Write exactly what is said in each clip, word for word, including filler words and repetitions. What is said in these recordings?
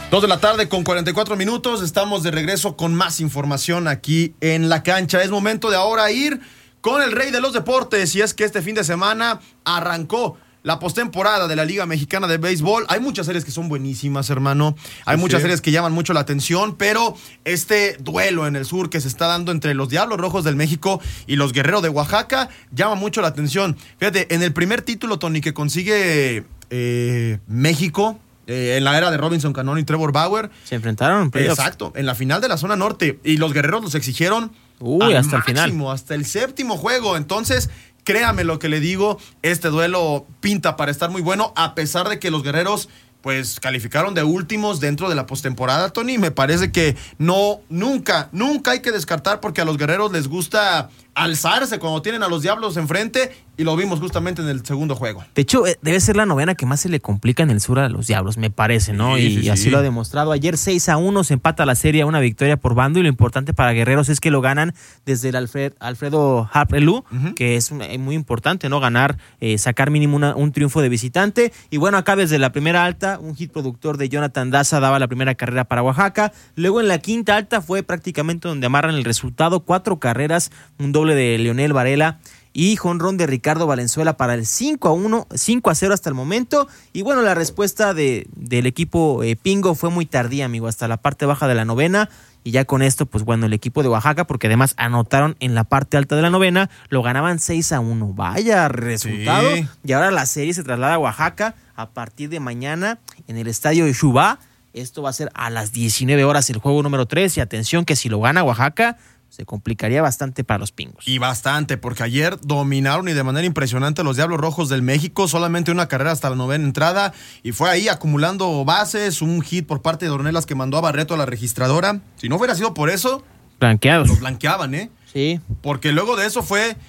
Dos de la tarde con cuarenta y cuatro minutos, estamos de regreso con más información aquí en la cancha. Es momento de ahora ir con el rey de los deportes, y es que este fin de semana arrancó la postemporada de la Liga Mexicana de Béisbol. Hay muchas series que son buenísimas, hermano. Hay sí, muchas sí. series que llaman mucho la atención, pero este duelo en el sur que se está dando entre los Diablos Rojos del México y los Guerreros de Oaxaca llama mucho la atención. Fíjate, en el primer título, Tony, que consigue eh, México, Eh, en la era de Robinson Cano y Trevor Bauer. Se enfrentaron en playoffs. Exacto, en la final de la zona norte. Y los guerreros los exigieron Uy, hasta máximo, el final. hasta el séptimo juego. Entonces, créame lo que le digo, este duelo pinta para estar muy bueno, a pesar de que los guerreros pues calificaron de últimos dentro de la postemporada, Tony. Me parece que no, nunca, nunca hay que descartar, porque a los guerreros les gusta alzarse cuando tienen a los Diablos enfrente, y lo vimos justamente en el segundo juego. De hecho, debe ser la novena que más se le complica en el sur a los Diablos, me parece, ¿no? Sí, y sí, sí. así lo ha demostrado. Ayer seis a uno se empata la serie a una victoria por bando, y lo importante para Guerreros es que lo ganan desde el Alfred, Alfredo Harpelú, uh-huh. que es muy importante, ¿no? Ganar, eh, sacar mínimo una, un triunfo de visitante. Y bueno, acá desde la primera alta, un hit productor de Jonathan Daza daba la primera carrera para Oaxaca. Luego en la quinta alta fue prácticamente donde amarran el resultado, cuatro carreras, un doble de Leonel Varela y jonrón de Ricardo Valenzuela para el cinco a uno, cinco a cero hasta el momento. Y bueno, la respuesta de, del equipo eh, Pingo fue muy tardía, amigo, hasta la parte baja de la novena. Y ya con esto, pues bueno, el equipo de Oaxaca, porque además anotaron en la parte alta de la novena, lo ganaban seis a uno. Vaya resultado. Sí. Y ahora la serie se traslada a Oaxaca a partir de mañana en el estadio de Xubá. Esto va a ser a las diecinueve horas el juego número tres. Y atención que si lo gana Oaxaca, se complicaría bastante para los Pingos. Y bastante, porque ayer dominaron y de manera impresionante a los Diablos Rojos del México, solamente una carrera hasta la novena entrada, y fue ahí acumulando bases, un hit por parte de Ornelas que mandó a Barreto a la registradora. Si no hubiera sido por eso, blanqueados. Los blanqueaban, ¿eh? Sí. Porque luego de eso fue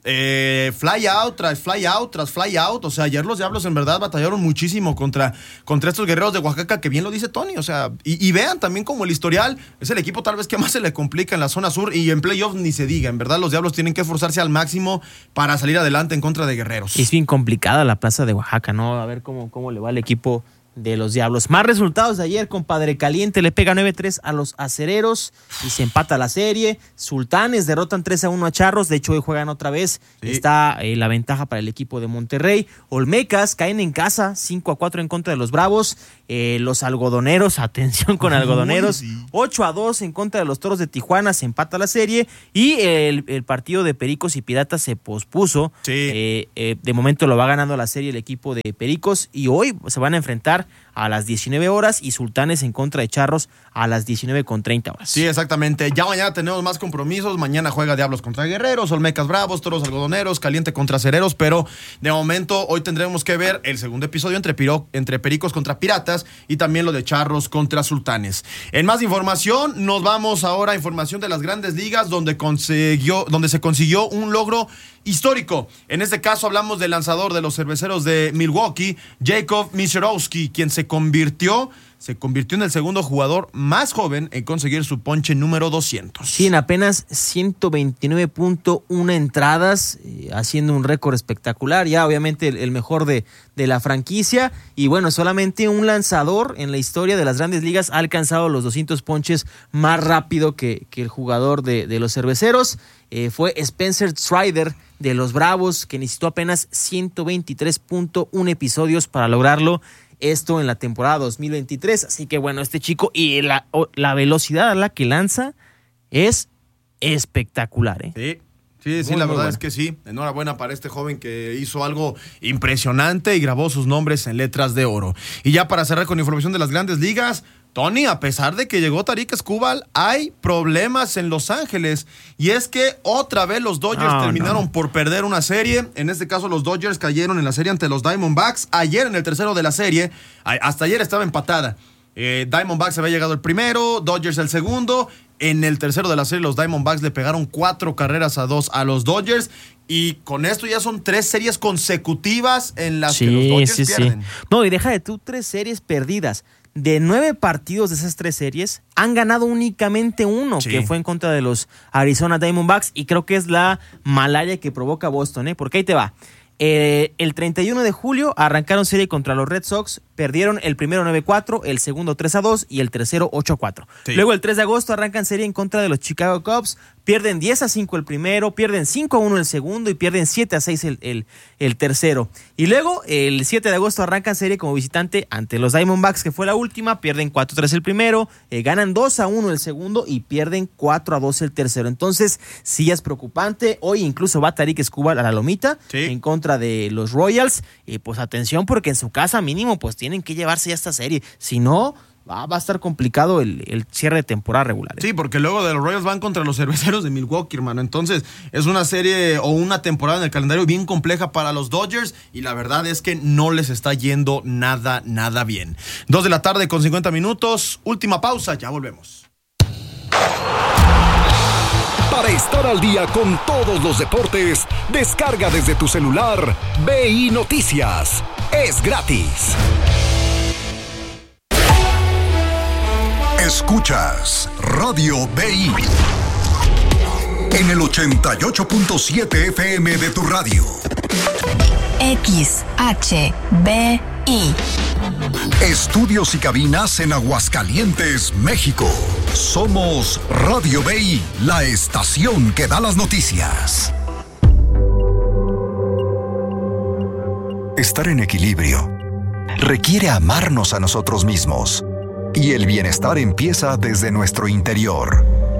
eh, fly out tras fly out tras fly out. O sea, ayer los Diablos en verdad batallaron muchísimo contra, contra estos Guerreros de Oaxaca, que bien lo dice Tony. O sea, y, y vean también como el historial es el equipo tal vez que más se le complica en la zona sur, y en playoffs ni se diga. En verdad los Diablos tienen que esforzarse al máximo para salir adelante en contra de Guerreros. Es bien complicada la plaza de Oaxaca, ¿no? A ver cómo, cómo le va al equipo de los Diablos. Más resultados de ayer, compadre caliente, le pega nueve tres a los Acereros y se empata la serie. Sultanes derrotan tres a uno a Charros, de hecho hoy juegan otra vez, sí. Está eh, la ventaja para el equipo de Monterrey. Olmecas caen en casa, cinco a cuatro en contra de los Bravos. Eh, los Algodoneros, atención con Algodoneros, sí. ocho a dos en contra de los Toros de Tijuana, se empata la serie. Y el, el partido de Pericos y Piratas se pospuso, sí. eh, eh, de momento lo va ganando la serie el equipo de Pericos, y hoy se van a enfrentar a las diecinueve horas, y Sultanes en contra de Charros a las diecinueve con treinta horas. Sí, exactamente. Ya mañana tenemos más compromisos. Mañana juega Diablos contra Guerreros, Olmecas Bravos, Toros Algodoneros, Caliente contra Acereros, pero de momento hoy tendremos que ver el segundo episodio entre, Piro, entre Pericos contra Piratas, y también lo de Charros contra Sultanes. En más información, nos vamos ahora a información de las Grandes Ligas, donde consiguió, donde se consiguió un logro histórico. En este caso hablamos del lanzador de los Cerveceros de Milwaukee, Jacob Misiorowski, quien se convirtió, se convirtió en el segundo jugador más joven en conseguir su ponche número doscientos. Sí, en apenas ciento veintinueve punto uno entradas, eh, haciendo un récord espectacular, ya obviamente el, el mejor de, de la franquicia. Y bueno, solamente un lanzador en la historia de las Grandes Ligas ha alcanzado los doscientos ponches más rápido que, que el jugador de, de los Cerveceros. Eh, fue Spencer Strider de los Bravos, que necesitó apenas ciento veintitrés punto uno episodios para lograrlo. Esto en la temporada dos mil veintitrés. Así que bueno, este chico y la, la velocidad a la que lanza es espectacular, ¿eh? Sí. Sí, sí, muy, la verdad bueno. es que sí. Enhorabuena para este joven que hizo algo impresionante y grabó sus nombres en letras de oro. Y ya para cerrar con información de las Grandes Ligas, Tony, a pesar de que llegó Tarik Skubal, hay problemas en Los Ángeles. Y es que otra vez los Dodgers no, terminaron no. por perder una serie. En este caso, los Dodgers cayeron en la serie ante los Diamondbacks. Ayer, en el tercero de la serie, hasta ayer estaba empatada. Eh, Diamondbacks había llegado el primero, Dodgers el segundo. En el tercero de la serie, los Diamondbacks le pegaron cuatro carreras a dos a los Dodgers. Y con esto ya son tres series consecutivas en las sí, que los Dodgers sí, pierden. Sí. No, y deja de tú, tres series perdidas. De nueve partidos de esas tres series, han ganado únicamente uno, sí. que fue en contra de los Arizona Diamondbacks. Y creo que es la malaria que provoca Boston, ¿eh? Porque ahí te va. Eh, el treinta y uno de julio arrancaron serie contra los Red Sox, perdieron el primero nueve a cuatro, el segundo tres a dos y el tercero ocho a cuatro. Sí. Luego el tres de agosto arrancan serie en contra de los Chicago Cubs, pierden diez a cinco el primero, pierden cinco a uno el segundo y pierden siete a seis el, el, el tercero. Y luego el siete de agosto arrancan serie como visitante ante los Diamondbacks, que fue la última, pierden cuatro a tres el primero, eh, ganan dos a uno el segundo y pierden cuatro a dos el tercero. Entonces sí es preocupante. Hoy incluso va Tarik Skubal a la lomita, sí, en contra de los Royals. Y pues atención, porque en su casa mínimo pues tienen que llevarse ya esta serie. Si no, va, va a estar complicado el, el cierre de temporada regular. ¿eh? Sí, porque luego de los Royals van contra los Cerveceros de Milwaukee, hermano. Entonces es una serie o una temporada en el calendario bien compleja para los Dodgers y la verdad es que no les está yendo nada, nada bien. Dos de la tarde con cincuenta minutos. Última pausa, ya volvemos. Para estar al día con todos los deportes, descarga desde tu celular B I Noticias. Es gratis. Escuchas Radio B I en el ochenta y ocho punto siete F M de tu radio. X H B I. Estudios y cabinas en Aguascalientes, México. Somos Radio B I, la estación que da las noticias. Estar en equilibrio requiere amarnos a nosotros mismos. Y el bienestar empieza desde nuestro interior.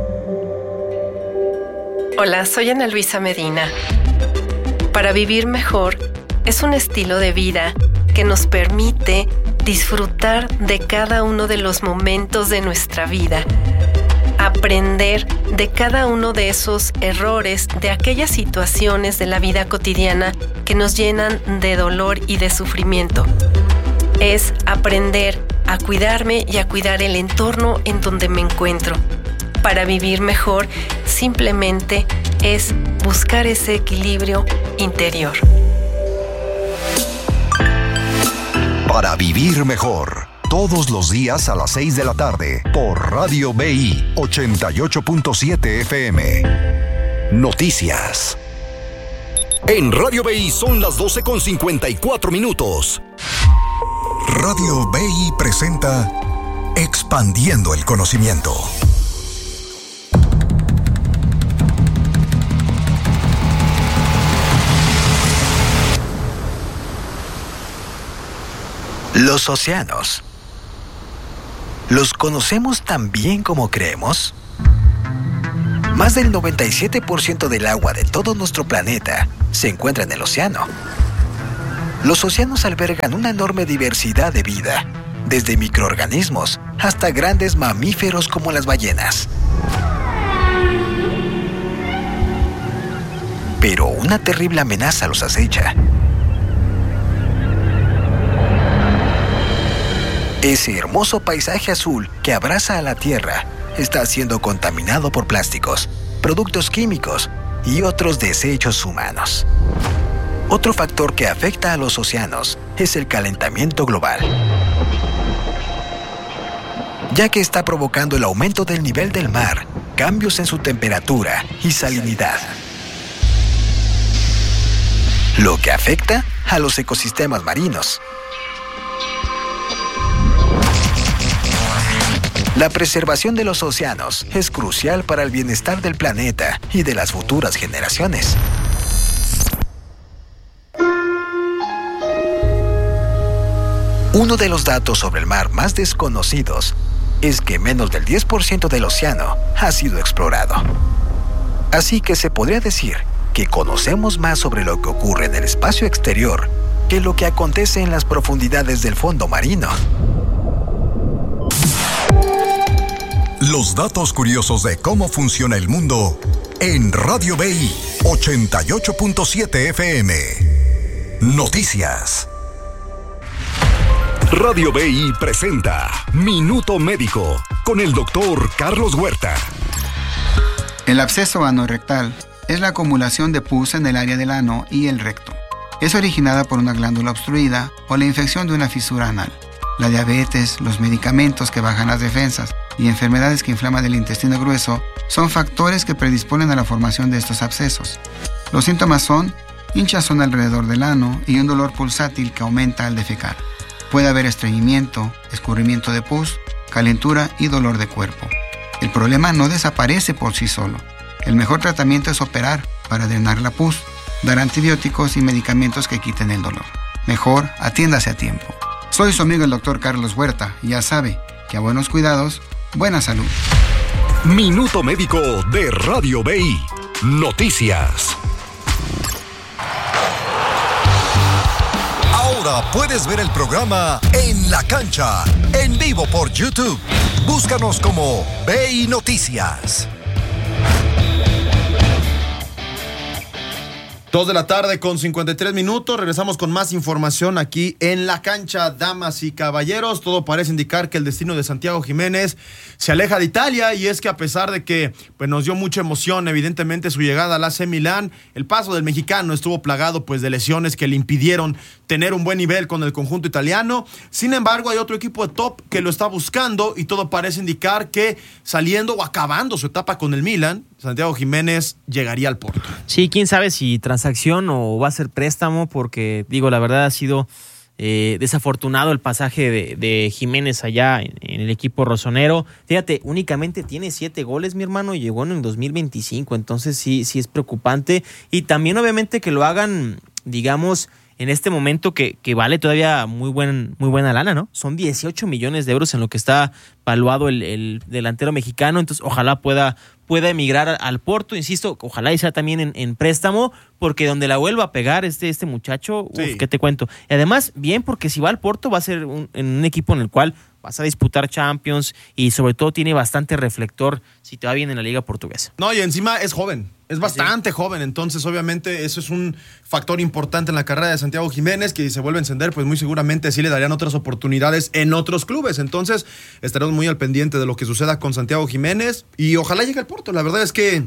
Hola, soy Ana Luisa Medina. Para vivir mejor es un estilo de vida que nos permite disfrutar de cada uno de los momentos de nuestra vida, aprender de cada uno de esos errores, de aquellas situaciones de la vida cotidiana que nos llenan de dolor y de sufrimiento. Es aprender a cuidarme y a cuidar el entorno en donde me encuentro. Para vivir mejor, simplemente es buscar ese equilibrio interior. Para vivir mejor, todos los días a las seis de la tarde, por Radio B I ochenta y ocho punto siete F M. Noticias. En Radio B I son las doce con cincuenta y cuatro minutos. Radio B I presenta Expandiendo el Conocimiento. Los océanos. ¿Los conocemos tan bien como creemos? Más del noventa y siete por ciento del agua de todo nuestro planeta se encuentra en el océano. Los océanos albergan una enorme diversidad de vida, desde microorganismos hasta grandes mamíferos como las ballenas. Pero una terrible amenaza los acecha. Ese hermoso paisaje azul que abraza a la Tierra está siendo contaminado por plásticos, productos químicos y otros desechos humanos. Otro factor que afecta a los océanos es el calentamiento global, ya que está provocando el aumento del nivel del mar, cambios en su temperatura y salinidad, lo que afecta a los ecosistemas marinos. La preservación de los océanos es crucial para el bienestar del planeta y de las futuras generaciones. Uno de los datos sobre el mar más desconocidos es que menos del diez por ciento del océano ha sido explorado. Así que se podría decir que conocemos más sobre lo que ocurre en el espacio exterior que lo que acontece en las profundidades del fondo marino. Los datos curiosos de cómo funciona el mundo en Radio B I ochenta y ocho punto siete F M. Noticias. Radio B I presenta Minuto Médico con el doctor Carlos Huerta. El absceso anorrectal es la acumulación de pus en el área del ano y el recto. Es originada por una glándula obstruida o la infección de una fisura anal. La diabetes, los medicamentos que bajan las defensas y enfermedades que inflaman el intestino grueso son factores que predisponen a la formación de estos abscesos. Los síntomas son hinchazón alrededor del ano y un dolor pulsátil que aumenta al defecar. Puede haber estreñimiento, escurrimiento de pus, calentura y dolor de cuerpo. El problema no desaparece por sí solo. El mejor tratamiento es operar para drenar la pus, dar antibióticos y medicamentos que quiten el dolor. Mejor, atiéndase a tiempo. Soy su amigo el doctor Carlos Huerta y ya sabe que a buenos cuidados, buena salud. Minuto Médico de Radio B I. Noticias. Ahora puedes ver el programa En la Cancha, en vivo por YouTube. Búscanos como B I Noticias. Dos de la tarde con cincuenta y tres minutos. Regresamos con más información aquí en La Cancha, damas y caballeros. Todo parece indicar que el destino de Santiago Jiménez se aleja de Italia, y es que a pesar de que pues, nos dio mucha emoción evidentemente su llegada al A C Milán, el paso del mexicano estuvo plagado pues de lesiones que le impidieron tener un buen nivel con el conjunto italiano. Sin embargo, hay otro equipo de top que lo está buscando, y todo parece indicar que saliendo o acabando su etapa con el Milan, Santiago Jiménez llegaría al Porto. Sí, quién sabe si transacción o va a ser préstamo, porque digo, la verdad ha sido eh, desafortunado el pasaje de, de Jiménez allá en, en el equipo rosonero. Fíjate, únicamente tiene siete goles, mi hermano, y llegó en el dos mil veinticinco, entonces sí, sí es preocupante. Y también obviamente que lo hagan, digamos, en este momento que, que vale todavía muy buen, muy buena lana, ¿no? Son dieciocho millones de euros en lo que está valuado el, el delantero mexicano, entonces ojalá pueda, pueda emigrar al Porto, insisto, ojalá y sea también en, en préstamo, porque donde la vuelva a pegar este, este muchacho, sí. Uf, ¿qué te cuento? Y además, bien, porque si va al Porto va a ser un, en un equipo en el cual vas a disputar Champions, y sobre todo tiene bastante reflector si te va bien en la liga portuguesa. No, y encima es joven, es bastante sí. joven, entonces obviamente eso es un factor importante en la carrera de Santiago Jiménez, que si se vuelve a encender, pues muy seguramente sí le darían otras oportunidades en otros clubes. Entonces estaremos muy al pendiente de lo que suceda con Santiago Jiménez, y ojalá llegue al Porto. La verdad es que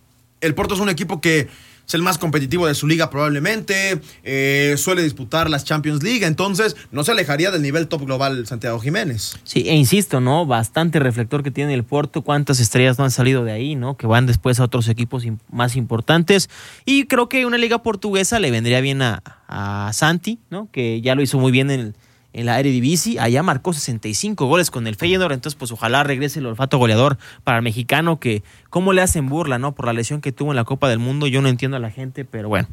el Porto es un equipo que es el más competitivo de su liga probablemente, eh, suele disputar las Champions League, entonces no se alejaría del nivel top global Santiago Jiménez. Sí, e insisto, ¿no? Bastante reflector que tiene el Porto, cuántas estrellas no han salido de ahí, ¿no? Que van después a otros equipos más importantes, y creo que una liga portuguesa le vendría bien a, a Santi, ¿no? Que ya lo hizo muy bien en el en la Eredivisie, allá marcó sesenta y cinco goles con el Feyenoord, entonces pues ojalá regrese el olfato goleador para el mexicano, que cómo le hacen burla, ¿no? Por la lesión que tuvo en la Copa del Mundo. Yo no entiendo a la gente, pero bueno,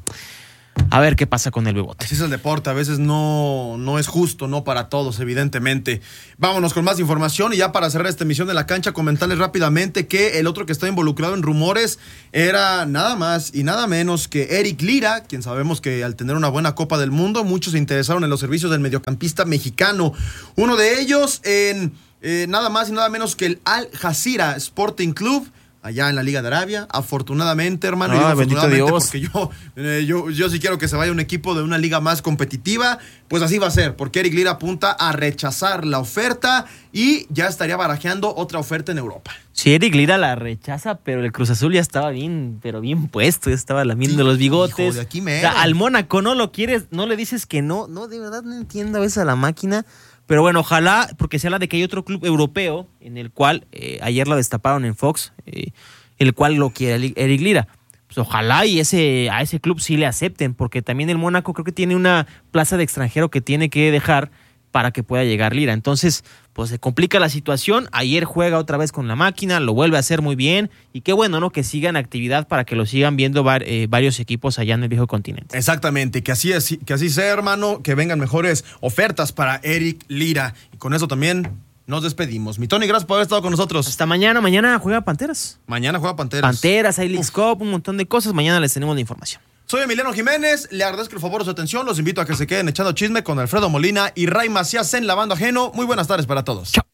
a ver qué pasa con el Bebote. Así es el deporte, a veces no, no es justo, no para todos, evidentemente. Vámonos con más información, y ya para cerrar esta emisión de La Cancha, comentarles rápidamente que el otro que está involucrado en rumores era nada más y nada menos que Eric Lira, quien sabemos que al tener una buena Copa del Mundo, muchos se interesaron en los servicios del mediocampista mexicano. Uno de ellos en eh, nada más y nada menos que el Al Jazeera Sporting Club, allá en la Liga de Arabia. Afortunadamente, hermano, ah, y bendito afortunadamente Dios. porque yo, eh, yo, yo sí quiero que se vaya un equipo de una liga más competitiva, pues así va a ser, porque Eric Lira apunta a rechazar la oferta y ya estaría barajeando otra oferta en Europa. Sí, Eric Lira la rechaza, pero el Cruz Azul ya estaba bien, pero bien puesto, ya estaba lamiendo sí, los bigotes. Hijo, de aquí mero. O sea, al Mónaco no lo quieres, no le dices que no, no, de verdad no entiendo a veces a la máquina. Pero bueno, ojalá, porque se habla de que hay otro club europeo en el cual, eh, ayer lo destaparon en Fox, eh, el cual lo quiere Eric Lira. Pues ojalá y ese a ese club sí le acepten, porque también el Mónaco creo que tiene una plaza de extranjero que tiene que dejar para que pueda llegar Lira. Entonces, pues se complica la situación. Ayer juega otra vez con la máquina, lo vuelve a hacer muy bien, y qué bueno, ¿no? Que siga en actividad para que lo sigan viendo var, eh, varios equipos allá en el viejo continente. Exactamente, que así, es, que así sea, hermano, que vengan mejores ofertas para Eric Lira. Y con eso también nos despedimos. Mi Tony, gracias por haber estado con nosotros. Hasta mañana. Mañana juega Panteras. Mañana juega Panteras. Panteras, hay Leagues Cup, un montón de cosas. Mañana les tenemos la información. Soy Emiliano Jiménez, le agradezco el favor de su atención, los invito a que se queden echando chisme con Alfredo Molina y Ray Macías en Lavando Ajeno. Muy buenas tardes para todos. Chao.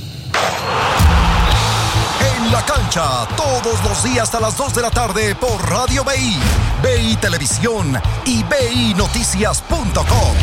En la cancha, todos los días a las dos de la tarde por Radio B I, B I Televisión y B I Noticias punto com.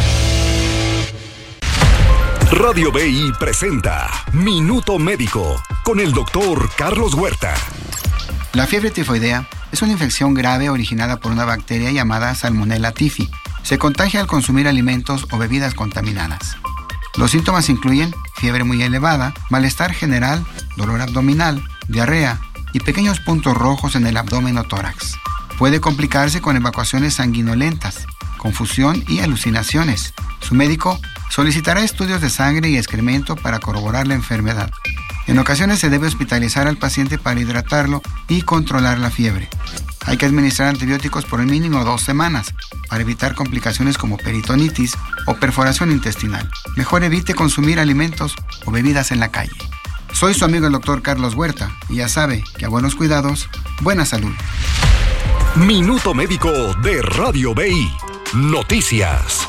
Radio B I presenta Minuto Médico con el doctor Carlos Huerta. La fiebre tifoidea es una infección grave originada por una bacteria llamada Salmonella typhi. Se contagia al consumir alimentos o bebidas contaminadas. Los síntomas incluyen fiebre muy elevada, malestar general, dolor abdominal, diarrea y pequeños puntos rojos en el abdomen o tórax. Puede complicarse con evacuaciones sanguinolentas, confusión y alucinaciones. Su médico Solicitará estudios de sangre y excremento para corroborar la enfermedad. En ocasiones se debe hospitalizar al paciente para hidratarlo y controlar la fiebre. Hay que administrar antibióticos por el mínimo dos semanas para evitar complicaciones como peritonitis o perforación intestinal. Mejor evite consumir alimentos o bebidas en la calle. Soy su amigo el doctor Carlos Huerta y ya sabe que a buenos cuidados, buena salud. Minuto Médico de Radio B I. Noticias.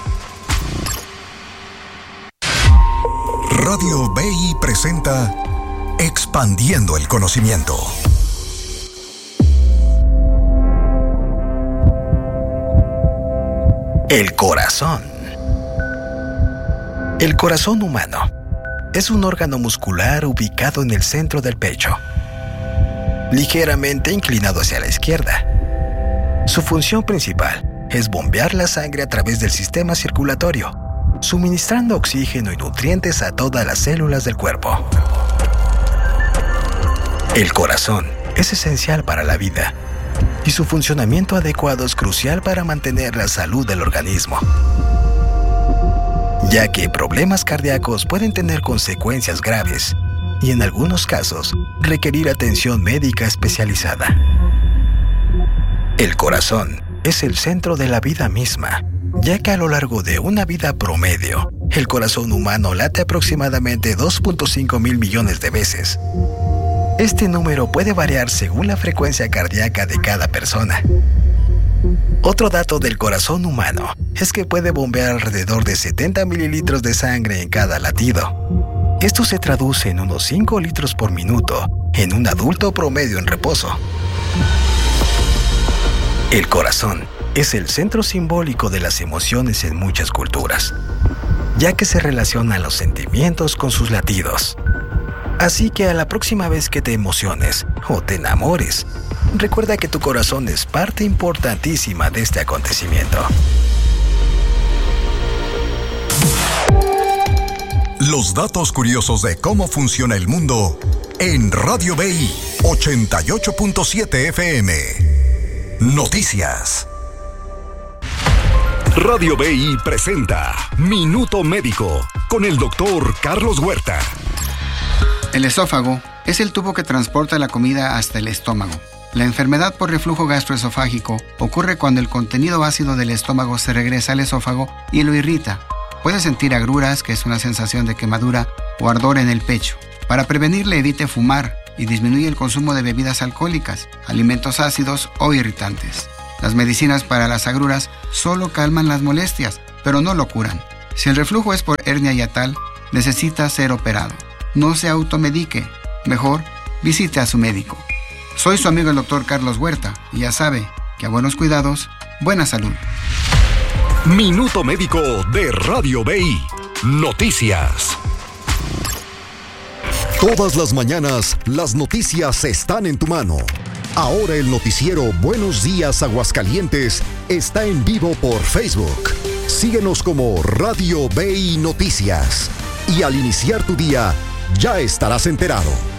Radio B I presenta Expandiendo el Conocimiento. El corazón. El corazón humano es un órgano muscular ubicado en el centro del pecho, ligeramente inclinado hacia la izquierda. Su función principal es bombear la sangre a través del sistema circulatorio, suministrando oxígeno y nutrientes a todas las células del cuerpo. El corazón es esencial para la vida y su funcionamiento adecuado es crucial para mantener la salud del organismo, ya que problemas cardíacos pueden tener consecuencias graves y en algunos casos requerir atención médica especializada. El corazón es el centro de la vida misma, ya que a lo largo de una vida promedio, el corazón humano late aproximadamente dos punto cinco mil millones de veces. Este número puede variar según la frecuencia cardíaca de cada persona. Otro dato del corazón humano es que puede bombear alrededor de setenta mililitros de sangre en cada latido. Esto se traduce en unos cinco litros por minuto en un adulto promedio en reposo. El corazón es el centro simbólico de las emociones en muchas culturas, ya que se relacionan los sentimientos con sus latidos. Así que a la próxima vez que te emociones o te enamores, recuerda que tu corazón es parte importantísima de este acontecimiento. Los datos curiosos de cómo funciona el mundo en Radio B I ochenta y ocho punto siete F M. Noticias. Radio B I presenta Minuto Médico con el doctor Carlos Huerta. El esófago es el tubo que transporta la comida hasta el estómago. La enfermedad por reflujo gastroesofágico ocurre cuando el contenido ácido del estómago se regresa al esófago y lo irrita. Puede sentir agruras, que es una sensación de quemadura o ardor en el pecho. Para prevenirle, evite fumar y disminuye el consumo de bebidas alcohólicas, alimentos ácidos o irritantes. Las medicinas para las agruras solo calman las molestias, pero no lo curan. Si el reflujo es por hernia hiatal, necesita ser operado. No se automedique, mejor visite a su médico. Soy su amigo el doctor Carlos Huerta y ya sabe que a buenos cuidados, buena salud. Minuto Médico de Radio B I. Noticias. Todas las mañanas, las noticias están en tu mano. Ahora el noticiero Buenos Días Aguascalientes está en vivo por Facebook. Síguenos como Radio B I Noticias. Y al iniciar tu día, ya estarás enterado.